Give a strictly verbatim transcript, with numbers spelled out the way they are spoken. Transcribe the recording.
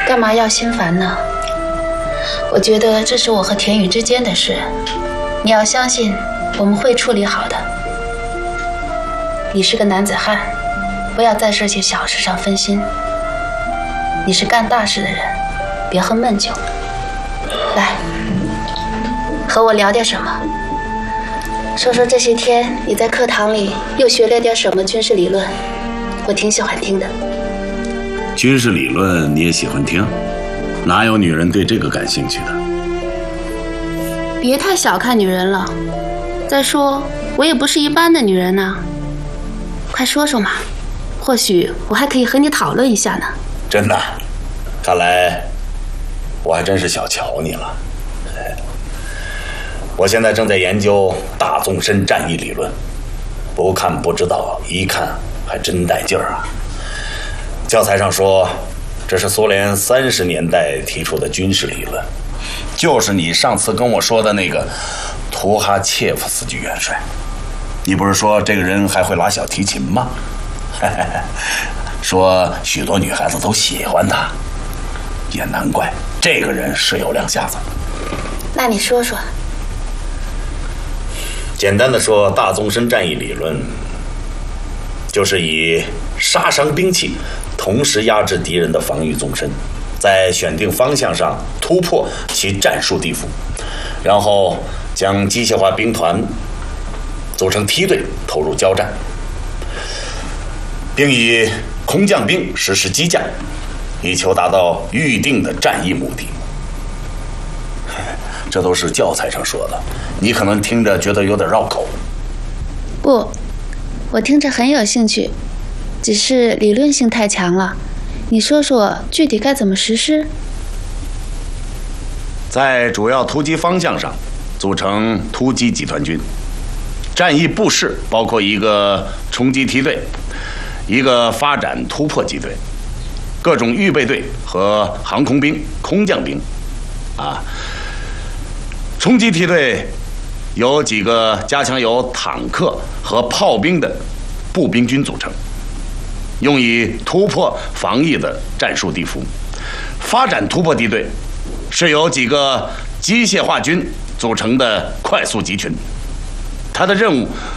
干嘛要心烦呢？我觉得这是我和田雨之间的事，你要相信我们会处理好的。你是个男子汉，不要在这些小事上分心。你是干大事的人，别喝闷酒。来，和我聊点什么？说说这些天你在课堂里又学了点什么军事理论，我挺喜欢听的。 军事理论你也喜欢听？哪有女人对这个感兴趣的？ 别太小看女人了。再说，我也不是一般的女人呢、啊。快说说嘛，或许我还可以和你讨论一下呢。 真的？看来我还真是小瞧你了。我现在正在研究大纵深战役理论，不看不知道，一看还真带劲儿啊。教材上说，这是苏联三十年代提出的军事理论，就是你上次跟我说的那个图哈切夫斯基元帅。你不是说这个人还会拉小提琴吗？说许多女孩子都喜欢他，也难怪，这个人是有两下子。 那你说说。 简单的说，大纵深战役理论就是以杀伤兵器同时压制敌人的防御纵深，在选定方向上突破其战术地伏，然后将机械化兵团组成梯队投入交战，并以空降兵实施激将，以求达到预定的战役目的。这都是教材上说的，你可能听着觉得有点绕口。 不，我听着很有兴趣，只是理论性太强了。你说说具体该怎么实施？ 在主要突击方向上组成突击集团军，战役部式包括一个冲击梯队，一个发展突破机队，各种预备队和航空兵、空降兵，啊。冲击梯队由几个加强由坦克和炮兵的步兵军组成，用以突破防御的战术地伏。发展突破地队是由几个机械化军组成的快速集群，它的任务